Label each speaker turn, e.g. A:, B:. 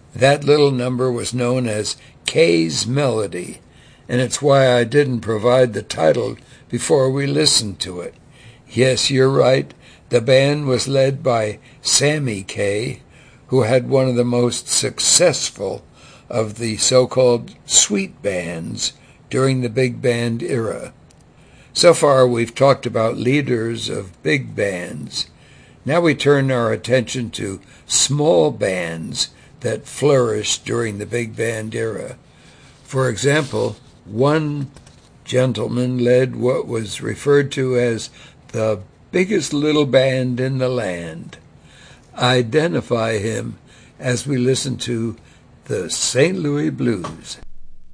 A: That little number was known as Kay's Melody, and it's why I didn't provide the title before we listened to it. Yes, you're right. The band was led by Sammy Kaye, who had one of the most successful of the so-called sweet bands during the big band era. So far, we've talked about leaders of big bands. Now we turn our attention to small bands that flourished during the big band era. For example, one gentleman led what was referred to as the biggest little band in the land. Identify him as we listen to the St. Louis Blues.